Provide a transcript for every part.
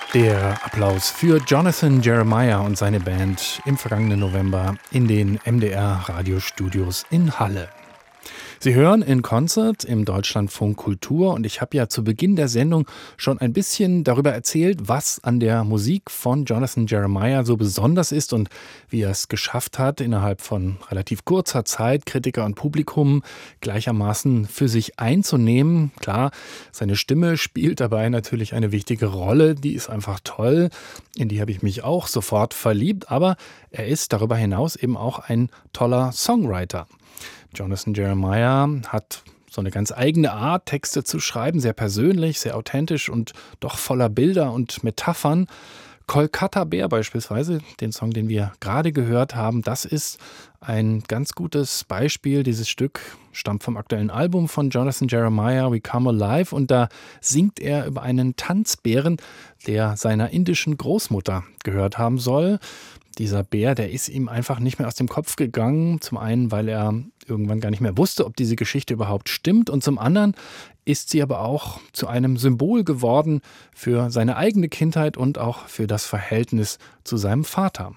Der Applaus für Jonathan Jeremiah und seine Band im vergangenen November in den MDR-Radiostudios in Halle. Sie hören in Concert im Deutschlandfunk Kultur und ich habe ja zu Beginn der Sendung schon ein bisschen darüber erzählt, was an der Musik von Jonathan Jeremiah so besonders ist und wie er es geschafft hat, innerhalb von relativ kurzer Zeit Kritiker und Publikum gleichermaßen für sich einzunehmen. Klar, seine Stimme spielt dabei natürlich eine wichtige Rolle, die ist einfach toll, in die habe ich mich auch sofort verliebt, aber er ist darüber hinaus eben auch ein toller Songwriter. Jonathan Jeremiah hat so eine ganz eigene Art, Texte zu schreiben, sehr persönlich, sehr authentisch und doch voller Bilder und Metaphern. Kolkata Bär beispielsweise, den Song, den wir gerade gehört haben, das ist ein ganz gutes Beispiel. Dieses Stück stammt vom aktuellen Album von Jonathan Jeremiah, We Come Alive, und da singt er über einen Tanzbären, der seiner indischen Großmutter gehört haben soll. Dieser Bär, der ist ihm einfach nicht mehr aus dem Kopf gegangen. Zum einen, weil er irgendwann gar nicht mehr wusste, ob diese Geschichte überhaupt stimmt. Und zum anderen ist sie aber auch zu einem Symbol geworden für seine eigene Kindheit und auch für das Verhältnis zu seinem Vater.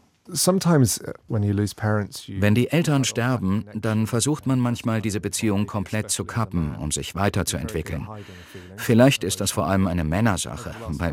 Wenn die Eltern sterben, dann versucht man manchmal, diese Beziehung komplett zu kappen, um sich weiterzuentwickeln. Vielleicht ist das vor allem eine Männersache. Bei